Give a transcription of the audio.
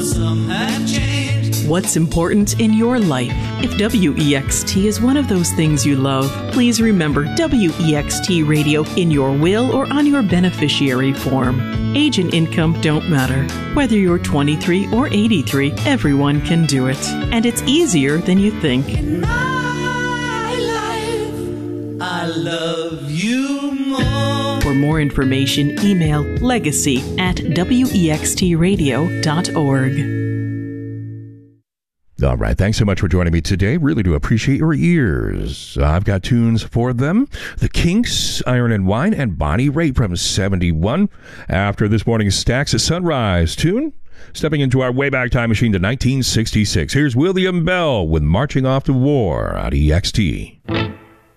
some have changed. What's important in your life? If WEXT is one of those things you love, please remember WEXT Radio in your will or on your beneficiary form. Age and income don't matter. Whether you're 23 or 83, everyone can do it. And it's easier than you think. In my life, I love you more. For more information, email legacy@wextradio.org. All right. Thanks so much for joining me today. Really do appreciate your ears. I've got tunes for them. The Kinks, Iron and Wine, and Bonnie Raitt from 71. After this morning's Stacks at Sunrise tune, stepping into our Wayback Time machine to 1966. Here's William Bell with Marching Off to War on EXT.